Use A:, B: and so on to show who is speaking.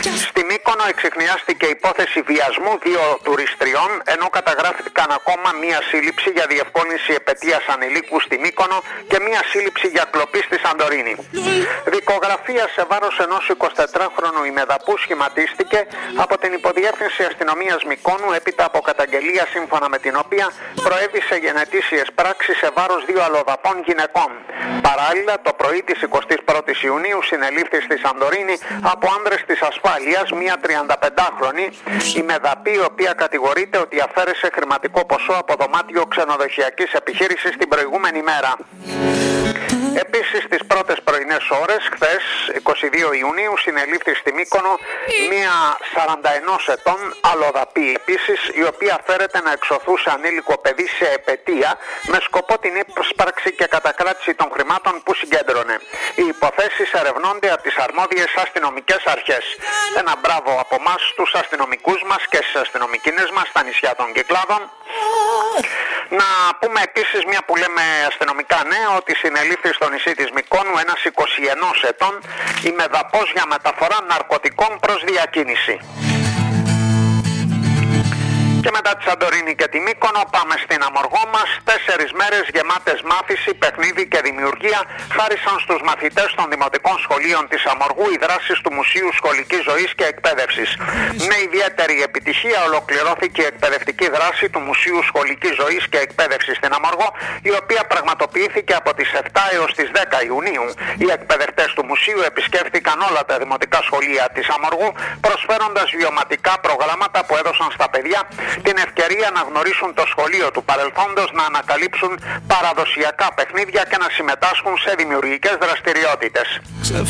A: Στη Μύκονο εξιχνιάστηκε υπόθεση βιασμού 2 τουριστριών, ενώ καταγράφηκαν ακόμα μία σύλληψη για διευκόλυνση επετείας ανηλίκου στη Μύκονο και μία σύλληψη για κλοπή στη Σαντορίνη. Δικογραφία σε βάρος ενός 24χρονου ημεδαπού σχηματίστηκε από την Υποδιεύθυνση Αστυνομίας Μυκόνου έπειτα από καταγγελία σύμφωνα με την οποία προέβησε γενετήσιες πράξεις σε βάρος 2 αλλοδαπών γυναικών. Παράλληλα, το πρωί της 21ης Ιουνίου συνελήφθη στη Σαντορίνη από άνδρες της ασφάλειας μία 35χρονη ημεδαπή, η οποία κατηγορείται ότι αφαίρεσε χρηματικό ποσό από δωμάτιο ξενοδοχειακής επιχείρησης την προηγούμενη μέρα. Επίσης, στις πρώτες πρωινές ώρες, χθες, 22 Ιουνίου, συνελήφθη στη Μύκονο μία 41 ετών αλλοδαπή επίσης, η οποία φέρεται να εξωθούσε ανήλικο παιδί σε επετεία με σκοπό την ύπαρξη και κατακράτηση των χρημάτων που συγκέντρωνε. Οι υποθέσεις ερευνώνται από τις αρμόδιες αστυνομικές αρχές. Ένα μπράβο από εμάς τους αστυνομικούς μας και στις αστυνομικίνες μας στα νησιά των Κυκλάδων. Να πούμε επίσης, μια που λέμε αστυνομικά νέα, ότι συνελήφθη στο νησί της Μυκόνου ένας 21 ετών ημεδαπός για μεταφορά ναρκωτικών προς διακίνηση. Και μετά τη Σαντορίνη και τη Μύκονο πάμε στην Αμοργό μας. 4 μέρες γεμάτες μάθηση, παιχνίδι και δημιουργία χάρισαν στους μαθητές των δημοτικών σχολείων της Αμοργού οι δράσεις του Μουσείου Σχολικής Ζωής και Εκπαίδευσης. Με ιδιαίτερη επιτυχία ολοκληρώθηκε η εκπαιδευτική δράση του Μουσείου Σχολικής Ζωής και Εκπαίδευσης στην Αμοργό, η οποία πραγματοποιήθηκε από τις 7 έως τις 10 Ιουνίου. Οι εκπαιδευτές του Μουσείου επισκέφθηκαν όλα τα δημοτικά σχολεία της Αμοργού, προσφέροντας βιωματικά προγράμματα που έδωσαν στα παιδιά την ευκαιρία να γνωρίσουν το σχολείο του παρελθόντος, να ανακαλύψουν παραδοσιακά παιχνίδια και να συμμετάσχουν σε δημιουργικές δραστηριότητες.